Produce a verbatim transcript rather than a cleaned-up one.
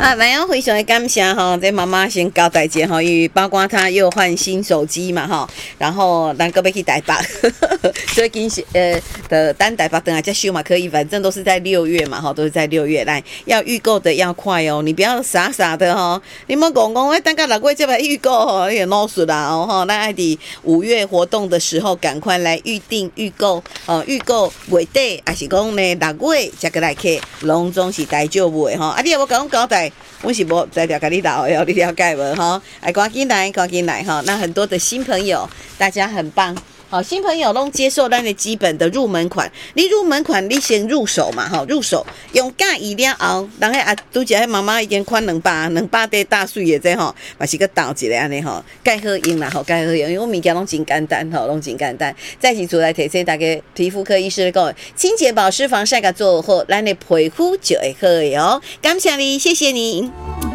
啊，咱要非常的感谢哈，这妈妈先交代一下哈，因为包括她又换新手机嘛哈，然后咱个要去台北，所以今呃的单台北等下再修嘛可以，反正都是在六月嘛哈，都是在六月来，要预购的要快哦，你不要傻傻的哈，你们讲讲哎，等到六月再来预购哦，也老死啦哦哈，那爱伫五月活动的时候赶快来预定预购哦，预购月底还是讲呢六月才个来客，拢总是大少买哈，啊你有无讲交代？我是无在了解你老的，你了解无哈？哎，赶紧来，赶紧来哈！那很多的新朋友，大家很棒。好，新朋友拢接受咱的基本的入门款，你入门款你先入手嘛，哈，入手用介意了后，人迄啊，拄则迄妈妈已经款两百两百块大水的这吼，嘛是个倒一个安尼吼，介好用啦吼，介好用，因为我物件拢真简单吼，拢真简单。再是出来提醒大家，皮肤科医师讲，清洁保湿防晒甲做好，咱的皮肤就会好的哦。感谢你，谢谢你。